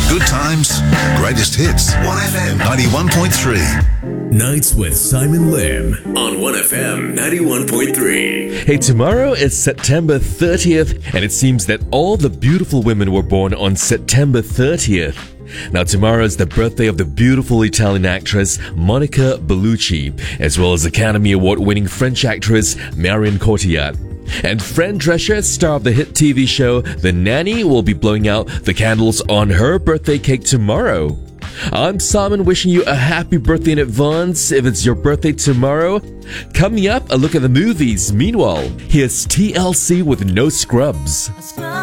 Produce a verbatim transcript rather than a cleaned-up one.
Good times, greatest hits. one F M ninety-one point three. Nights with Simon Lim on one F M ninety-one point three. Hey, tomorrow is September thirtieth, and it seems that all the beautiful women were born on September thirtieth. Now, tomorrow is the birthday of the beautiful Italian actress Monica Bellucci, as well as Academy Award-winning French actress Marion Cotillard. And Fran Drescher, star of the hit T V show The Nanny, will be blowing out the candles on her birthday cake tomorrow. I'm Simon, wishing you a happy birthday in advance if it's your birthday tomorrow. Coming up, a look at the movies. Meanwhile, here's T L C with No Scrubs.